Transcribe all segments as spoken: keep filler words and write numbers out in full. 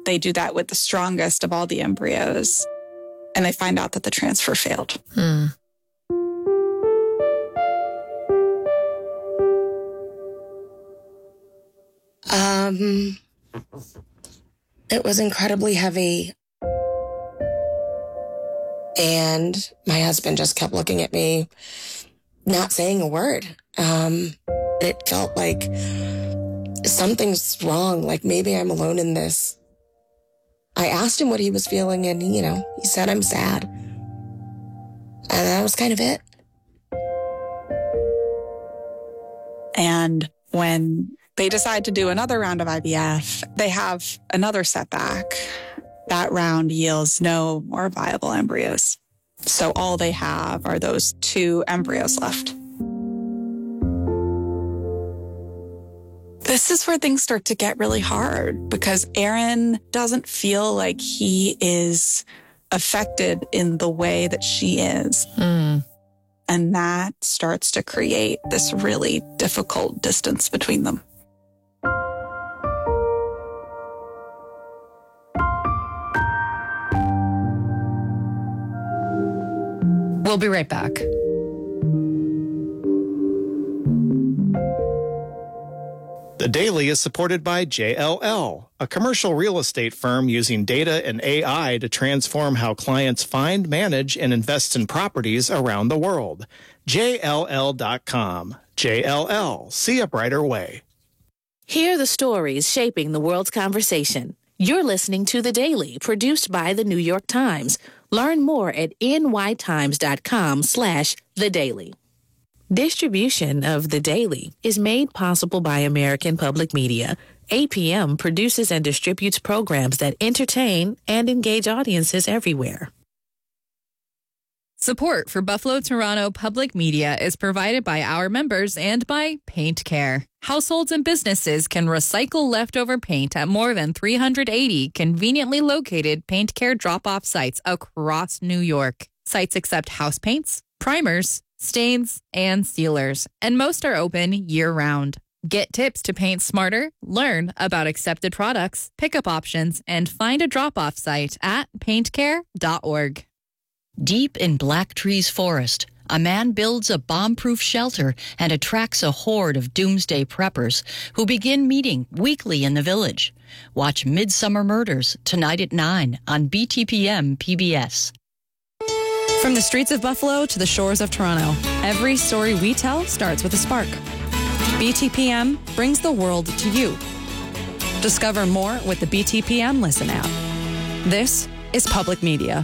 they do that with the strongest of all the embryos, and they find out that the transfer failed. Hmm. Um, it was incredibly heavy. And my husband just kept looking at me, not saying a word. Um, it felt like something's wrong, like maybe I'm alone in this. I asked him what he was feeling, and, you know, he said, I'm sad. And that was kind of it. And when they decide to do another round of I V F, they have another setback. That round yields no more viable embryos. So all they have are those two embryos left. This is where things start to get really hard because Aaron doesn't feel like he is affected in the way that she is. Mm. And that starts to create this really difficult distance between them. We'll be right back. The Daily is supported by J L L, a commercial real estate firm using data and A I to transform how clients find, manage, and invest in properties around the world. J L L dot com. J L L. See a brighter way. Hear the stories shaping the world's conversation. You're listening to The Daily, produced by The New York Times. Learn more at n y times dot com slash the daily. Distribution of The Daily is made possible by American Public Media. A P M produces and distributes programs that entertain and engage audiences everywhere. Support for Buffalo Toronto Public Media is provided by our members and by Paint Care. Households and businesses can recycle leftover paint at more than three hundred eighty conveniently located Paint Care drop-off sites across New York. Sites accept house paints, primers, stains, and sealers, and most are open year-round. Get tips to paint smarter, learn about accepted products, pickup options, and find a drop-off site at paint care dot org. Deep in Black Tree's forest, a man builds a bomb-proof shelter and attracts a horde of doomsday preppers who begin meeting weekly in the village. Watch Midsummer Murders tonight at nine on B T P M P B S. From the streets of Buffalo to the shores of Toronto, every story we tell starts with a spark. B T P M brings the world to you. Discover more with the B T P M Listen app. This is public media.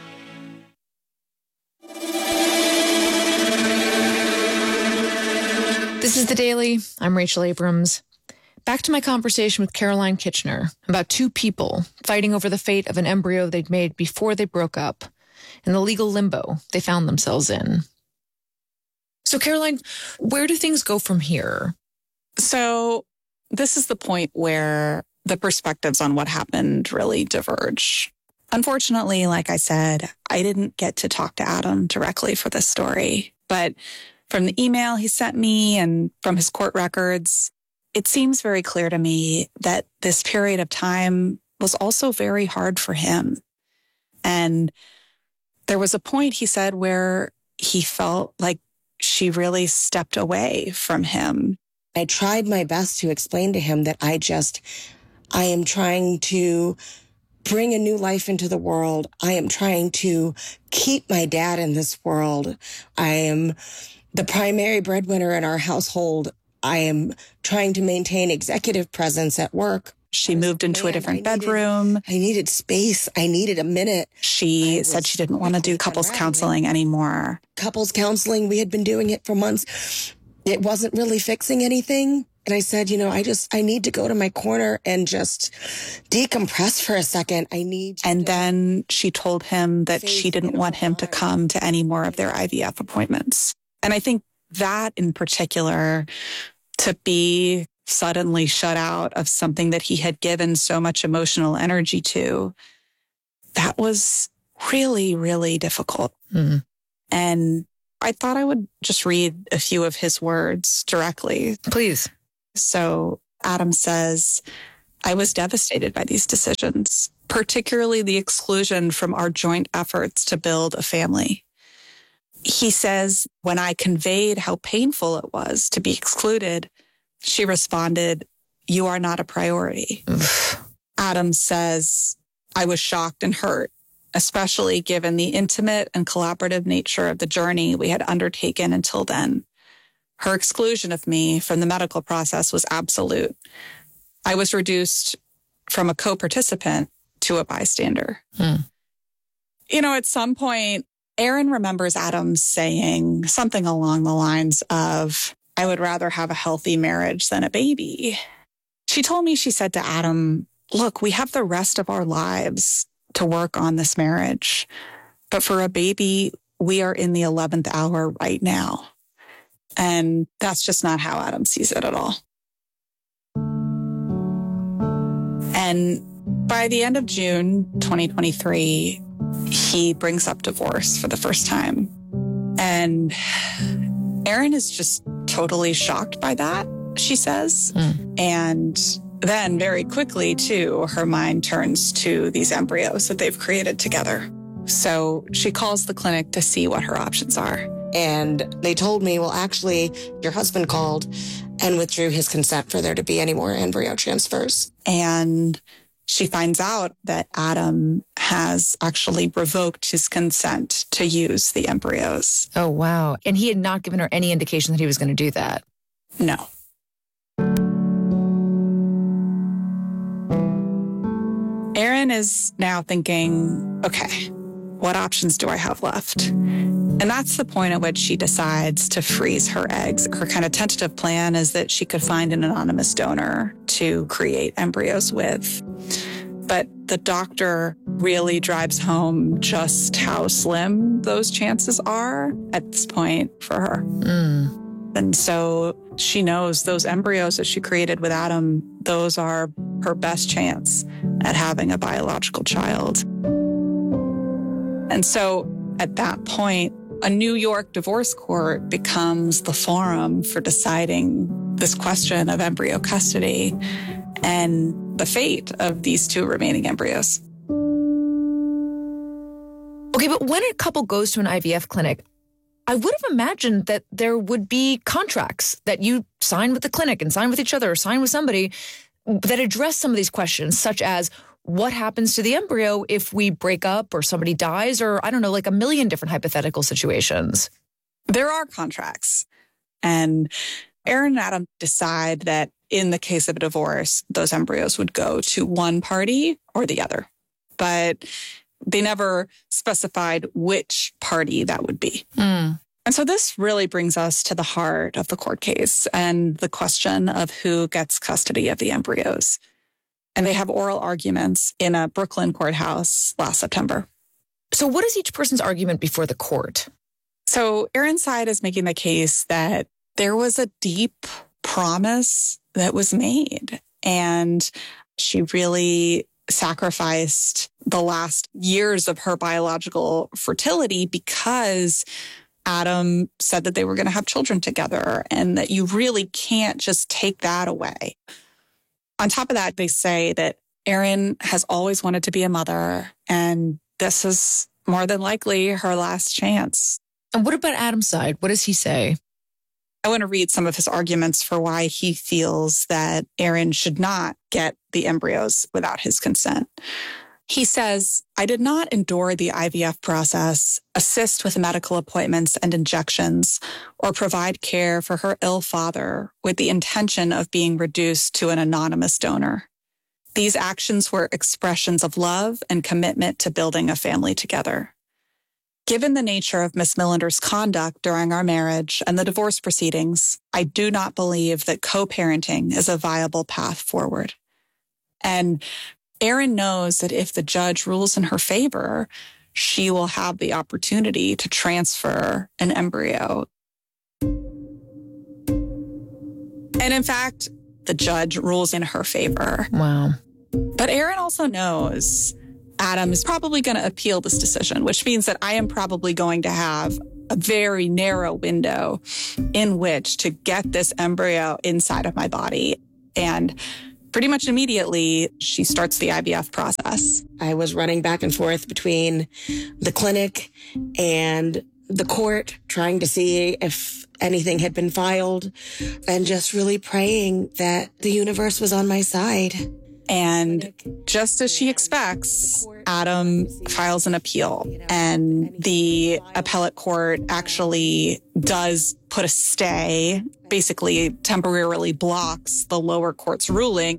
This is The Daily. I'm Rachel Abrams. Back to my conversation with Caroline Kitchener about two people fighting over the fate of an embryo they'd made before they broke up and the legal limbo they found themselves in. So, Caroline, where do things go from here? So this is the point where the perspectives on what happened really diverge. Unfortunately, like I said, I didn't get to talk to Adam directly for this story, but from the email he sent me and from his court records, it seems very clear to me that this period of time was also very hard for him. And there was a point, he said, where he felt like she really stepped away from him. I tried my best to explain to him that I just, I am trying to bring a new life into the world. I am trying to keep my dad in this world. I am the primary breadwinner in our household. I am trying to maintain executive presence at work. She moved into Man, a different I bedroom. Needed, I needed space. I needed a minute. She said she didn't want to do couples counseling anymore. Couples counseling, we had been doing it for months. It wasn't really fixing anything. And I said, you know, I just, I need to go to my corner and just decompress for a second. I need to And then she told him that she didn't want him to come to any more of their I V F appointments. And I think that in particular, to be suddenly shut out of something that he had given so much emotional energy to, that was really, really difficult. Mm. And I thought I would just read a few of his words directly. Please. So Adam says, I was devastated by these decisions, particularly the exclusion from our joint efforts to build a family. He says, when I conveyed how painful it was to be excluded, she responded, "You are not a priority." Adam says, I was shocked and hurt, especially given the intimate and collaborative nature of the journey we had undertaken until then. Her exclusion of me from the medical process was absolute. I was reduced from a co-participant to a bystander. Hmm. You know, at some point, Erin remembers Adam saying something along the lines of, I would rather have a healthy marriage than a baby. She told me, she said to Adam, look, we have the rest of our lives to work on this marriage. But for a baby, we are in the eleventh hour right now. And that's just not how Adam sees it at all. And by the end of June twenty twenty-three, he brings up divorce for the first time. And Erin is just totally shocked by that, she says. Mm. And then very quickly, too, her mind turns to these embryos that they've created together. So she calls the clinic to see what her options are. And they told me, well, actually, your husband called and withdrew his consent for there to be any more embryo transfers. And she finds out that Adam has actually revoked his consent to use the embryos. Oh, wow. And he had not given her any indication that he was going to do that. No. Erin is now thinking, okay, what options do I have left? And that's the point at which she decides to freeze her eggs. Her kind of tentative plan is that she could find an anonymous donor to create embryos with. But the doctor really drives home just how slim those chances are at this point for her. Mm. And so she knows those embryos that she created with Adam, those are her best chance at having a biological child. And so at that point, a New York divorce court becomes the forum for deciding this question of embryo custody and the fate of these two remaining embryos. Okay, but when a couple goes to an I V F clinic, I would have imagined that there would be contracts that you sign with the clinic and sign with each other or sign with somebody that address some of these questions, such as what happens to the embryo if we break up or somebody dies, or I don't know, like a million different hypothetical situations. There are contracts. And Erin and Adam decide that in the case of a divorce, those embryos would go to one party or the other. But they never specified which party that would be. Mm. And so this really brings us to the heart of the court case and the question of who gets custody of the embryos. And they have oral arguments in a Brooklyn courthouse last September. So what is each person's argument before the court? So Erin's side is making the case that there was a deep promise that was made. And she really sacrificed the last years of her biological fertility because Adam said that they were going to have children together and that you really can't just take that away. On top of that, they say that Erin has always wanted to be a mother, and this is more than likely her last chance. And what about Adam's side? What does he say? I want to read some of his arguments for why he feels that Erin should not get the embryos without his consent. He says, I did not endure the I V F process, assist with medical appointments and injections, or provide care for her ill father with the intention of being reduced to an anonymous donor. These actions were expressions of love and commitment to building a family together. Given the nature of Miss Millender's conduct during our marriage and the divorce proceedings, I do not believe that co-parenting is a viable path forward. And Erin knows that if the judge rules in her favor, she will have the opportunity to transfer an embryo. And in fact, the judge rules in her favor. Wow. But Erin also knows Adam is probably going to appeal this decision, which means that I am probably going to have a very narrow window in which to get this embryo inside of my body. And pretty much immediately, she starts the I V F process. I was running back and forth between the clinic and the court, trying to see if anything had been filed and just really praying that the universe was on my side. And just as she expects, Adam files an appeal, and the appellate court actually does put a stay, basically temporarily blocks the lower court's ruling.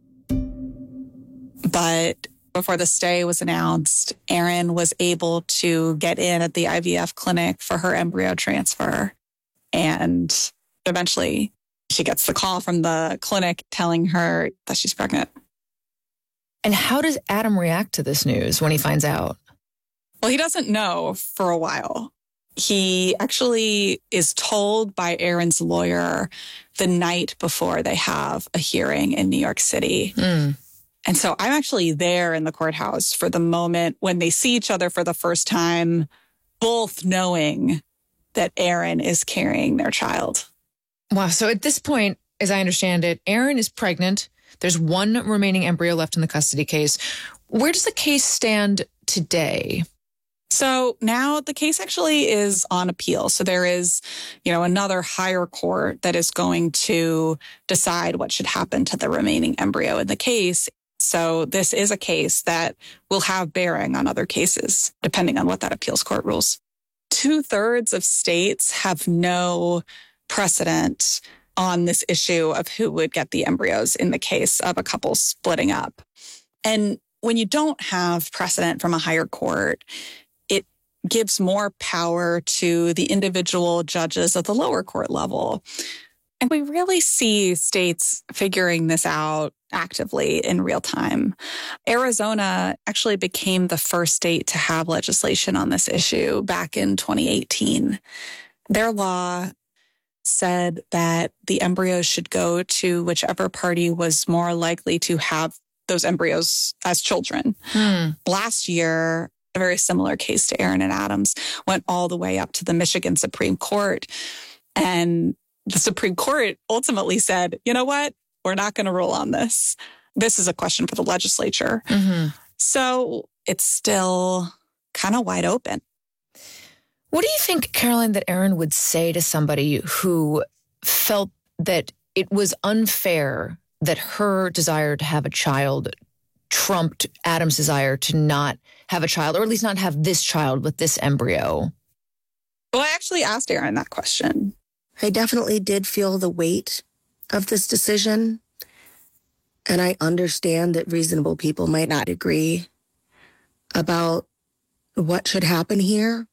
But before the stay was announced, Erin was able to get in at the I V F clinic for her embryo transfer. And eventually she gets the call from the clinic telling her that she's pregnant. And how does Adam react to this news when he finds out? Well, he doesn't know for a while. He actually is told by Erin's lawyer the night before they have a hearing in New York City. Mm. And so I'm actually there in the courthouse for the moment when they see each other for the first time, both knowing that Erin is carrying their child. Wow. So at this point, as I understand it, Erin is pregnant. There's one remaining embryo left in the custody case. Where does the case stand today? So now the case actually is on appeal. So there is, you know, another higher court that is going to decide what should happen to the remaining embryo in the case. So this is a case that will have bearing on other cases, depending on what that appeals court rules. Two thirds of states have no precedent on this issue of who would get the embryos in the case of a couple splitting up. And when you don't have precedent from a higher court, it gives more power to the individual judges at the lower court level. And we really see states figuring this out actively in real time. Arizona actually became the first state to have legislation on this issue back in twenty eighteen. Their law said that the embryos should go to whichever party was more likely to have those embryos as children. Hmm. Last year, a very similar case to Erin and Adams went all the way up to the Michigan Supreme Court. And the Supreme Court ultimately said, you know what? We're not going to rule on this. This is a question for the legislature. Mm-hmm. So it's still kind of wide open. What do you think, Caroline, that Erin would say to somebody who felt that it was unfair that her desire to have a child trumped Adam's desire to not have a child, or at least not have this child with this embryo? Well, I actually asked Erin that question. I definitely did feel the weight of this decision. And I understand that reasonable people might not agree about what should happen here.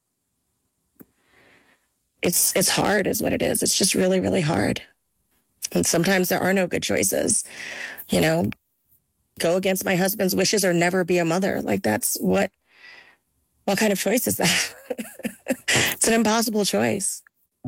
It's it's hard is what it is. It's just really, really hard. And sometimes there are no good choices. You know, go against my husband's wishes or never be a mother. Like that's what, what kind of choice is that? It's an impossible choice.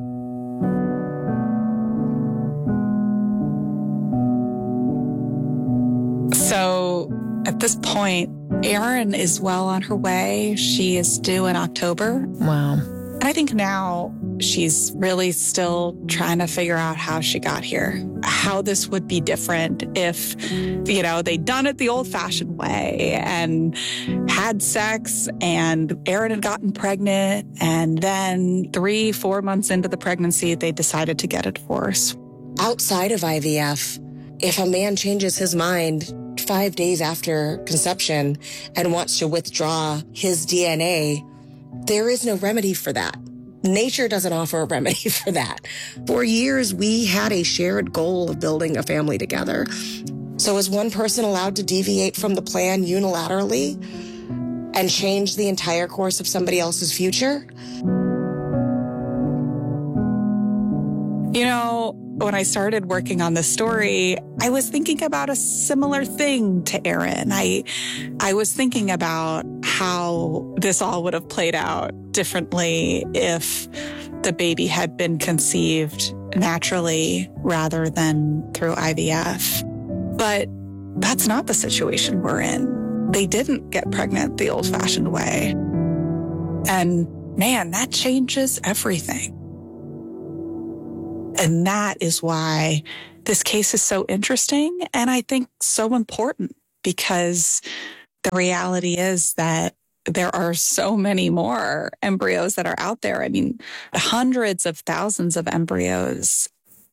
So at this point, Erin is well on her way. She is due in October. Wow. And I think now she's really still trying to figure out how she got here, how this would be different if, you know, they'd done it the old fashioned way and had sex and Erin had gotten pregnant. And then three, four months into the pregnancy, they decided to get a divorce. Outside of I V F, if a man changes his mind five days after conception and wants to withdraw his D N A, there is no remedy for that. Nature doesn't offer a remedy for that. For years, we had a shared goal of building a family together. So is one person allowed to deviate from the plan unilaterally and change the entire course of somebody else's future? You know, when I started working on this story, I was thinking about a similar thing to Erin. I, I was thinking about how this all would have played out differently if the baby had been conceived naturally rather than through I V F. But that's not the situation we're in. They didn't get pregnant the old-fashioned way. And man, that changes everything. And that is why this case is so interesting and I think so important, because the reality is that there are so many more embryos that are out there. I mean, hundreds of thousands of embryos.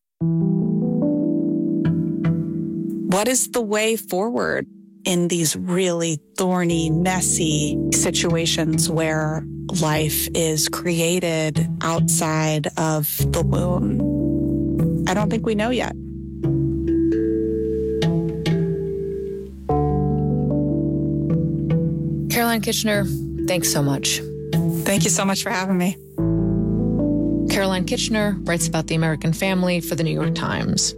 What is the way forward in these really thorny, messy situations where life is created outside of the womb? I don't think we know yet. Caroline Kitchener, thanks so much. Thank you so much for having me. Caroline Kitchener writes about the American family for the New York Times.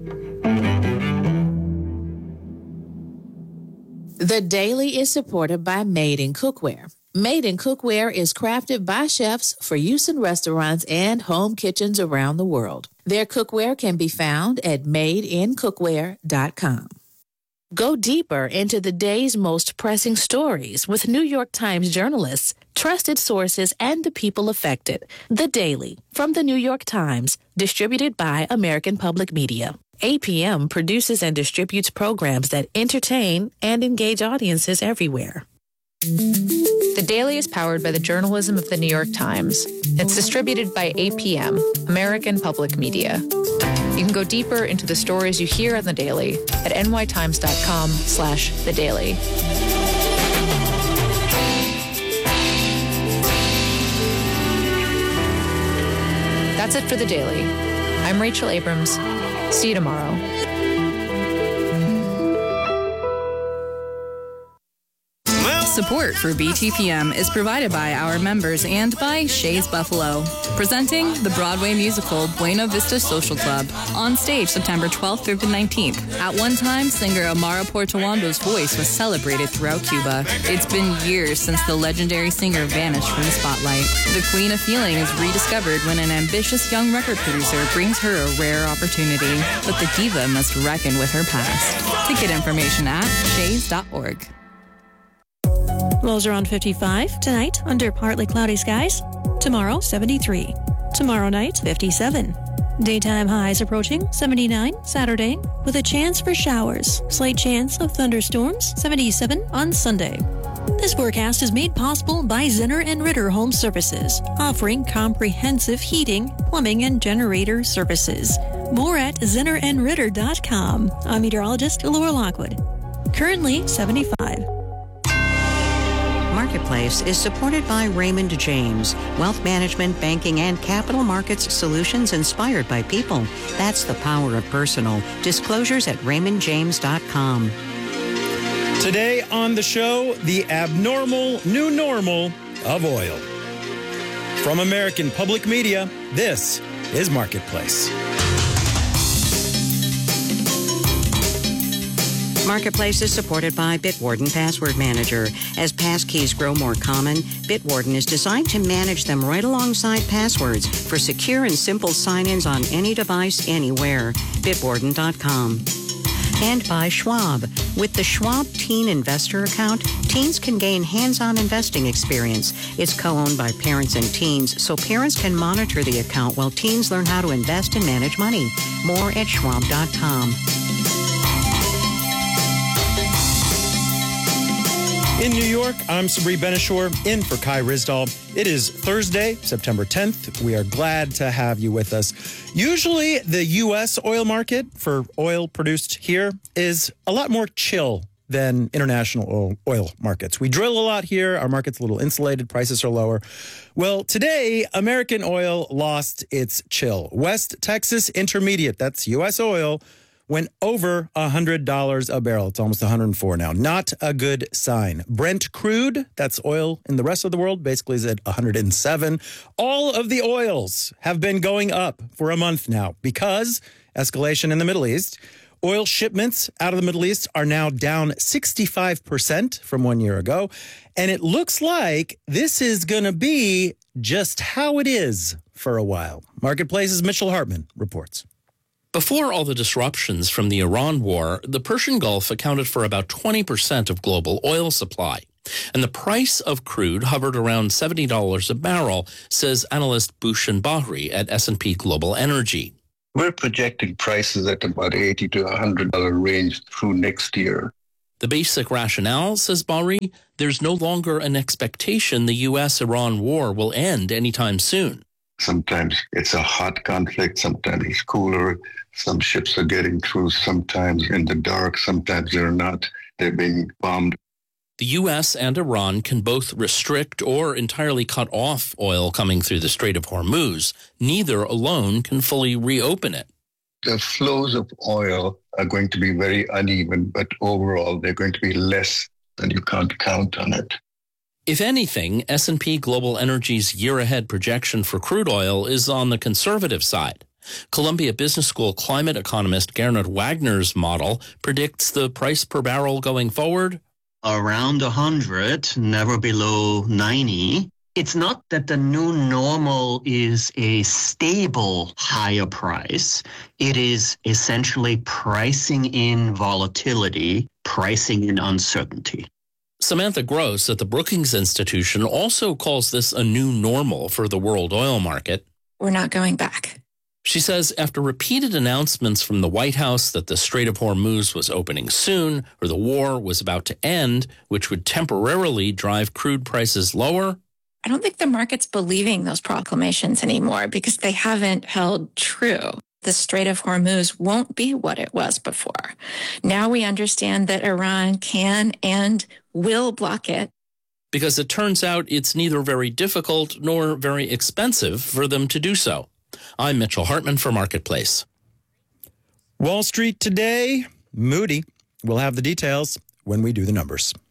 The Daily is supported by Made in Cookware. Made in Cookware is crafted by chefs for use in restaurants and home kitchens around the world. Their cookware can be found at made in cookware dot com. Go deeper into the day's most pressing stories with New York Times journalists, trusted sources, and the people affected. The Daily from the New York Times, distributed by American Public Media. A P M produces and distributes programs that entertain and engage audiences everywhere. The Daily is powered by the journalism of the New York Times. It's distributed by A P M, American Public Media. You can go deeper into the stories you hear on The Daily at nytimes.com slash The Daily. That's it for The Daily. I'm Rachel Abrams. See you tomorrow. Support for B T P M is provided by our members and by Shays Buffalo, presenting the Broadway musical Buena Vista Social Club, on stage September twelfth through the nineteenth. At one time, singer Amara Portuando's voice was celebrated throughout Cuba. It's been years since the legendary singer vanished from the spotlight. The Queen of Feeling is rediscovered when an ambitious young record producer brings her a rare opportunity, but the diva must reckon with her past. Ticket information at shays dot org. Lows around fifty-five. Tonight, under partly cloudy skies. Tomorrow, seventy-three. Tomorrow night, fifty-seven. Daytime highs approaching seventy-nine Saturday, with a chance for showers. Slight chance of thunderstorms, seventy-seven on Sunday. This forecast is made possible by Zinner and Ritter Home Services, offering comprehensive heating, plumbing, and generator services. More at zinner and ritter dot com. I'm meteorologist Laura Lockwood. Currently seventy-five. Marketplace is supported by Raymond James, wealth management, banking, and capital markets solutions inspired by people. That's the power of personal. Disclosures at raymond james dot com. Today on the show, the abnormal new normal of oil. From American Public Media, this is Marketplace. Marketplace is supported by Bitwarden Password Manager. As passkeys grow more common, Bitwarden is designed to manage them right alongside passwords for secure and simple sign-ins on any device, anywhere. bitwarden dot com. And by Schwab. With the Schwab Teen Investor Account, teens can gain hands-on investing experience. It's co-owned by parents and teens, so parents can monitor the account while teens learn how to invest and manage money. More at schwab dot com. In New York, I'm Sabri Benishore, in for Kai Rizdal. It is Thursday, September tenth. We are glad to have you with us. Usually, the U S oil market for oil produced here is a lot more chill than international oil, oil markets. We drill a lot here. Our market's a little insulated. Prices are lower. Well, today, American oil lost its chill. West Texas Intermediate, that's U S oil, went over one hundred dollars a barrel. It's almost one hundred four now. Not a good sign. Brent crude, that's oil in the rest of the world, basically is at one hundred seven. All of the oils have been going up for a month now because escalation in the Middle East. Oil shipments out of the Middle East are now down sixty-five percent from one year ago. And it looks like this is going to be just how it is for a while. Marketplace's Mitchell Hartman reports. Before all the disruptions from the Iran war, the Persian Gulf accounted for about twenty percent of global oil supply. And the price of crude hovered around seventy dollars a barrel, says analyst Bhushan Bahri at S and P Global Energy. We're projecting prices at about eighty to one hundred dollars range through next year. The basic rationale, says Bahri, there's no longer an expectation the U S Iran war will end anytime soon. Sometimes it's a hot conflict, sometimes it's cooler. Some ships are getting through, sometimes in the dark, sometimes they're not. They're being bombed. The U S and Iran can both restrict or entirely cut off oil coming through the Strait of Hormuz. Neither alone can fully reopen it. The flows of oil are going to be very uneven, but overall they're going to be less, and you can't count on it. If anything, S and P Global Energy's year-ahead projection for crude oil is on the conservative side. Columbia Business School climate economist Gernot Wagner's model predicts the price per barrel going forward around one hundred, never below ninety. It's not that the new normal is a stable higher price. It is essentially pricing in volatility, pricing in uncertainty. Samantha Gross at the Brookings Institution also calls this a new normal for the world oil market. We're not going back. She says after repeated announcements from the White House that the Strait of Hormuz was opening soon or the war was about to end, which would temporarily drive crude prices lower, I don't think the market's believing those proclamations anymore because they haven't held true. The Strait of Hormuz won't be what it was before. Now we understand that Iran can and will block it. Because it turns out it's neither very difficult nor very expensive for them to do so. I'm Mitchell Hartman for Marketplace. Wall Street today, moody. We'll have the details when we do the numbers.